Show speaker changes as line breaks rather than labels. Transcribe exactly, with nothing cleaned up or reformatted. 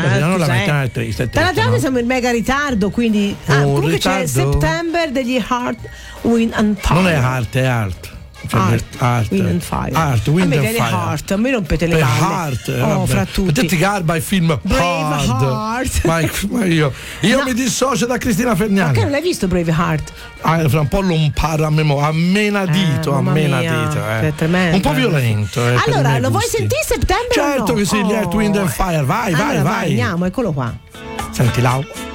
Ah,
non la
scusa,
mettiamo
eh.
è triste, è
Tra
triste,
l'altro
no?
siamo in mega ritardo, quindi ah,
Oh,
comunque
ritardo?
c'è September degli Heart, Wind and Fire.
Non è art, è art. Cioè,
Art,
art,
Wind and Fire.
Art,
a
Wind
me
and
viene
Fire.
Heart, a me rompete le
Per
palle.
Heart,
oh,
vabbè.
fra tutti.
Te ti garba il film
Braveheart.
Ma, ma io, io
No.
mi dissocio da Cristina Fergnani.
Perché non l'hai visto Braveheart?
Ah, fra un po' lo imparo a memoria, a menadito,
Eh,
a
mamma
menadito.
mia,
Eh.
è tremendo.
Un po' violento. Eh, per i
Allora,
miei
lo vuoi
gusti.
sentire September?
Certo
o no?
che sì, gli
Oh.
Earth, Wind and Fire. Vai,
allora,
vai, vai.
Andiamo, eccolo qua.
Senti Lau.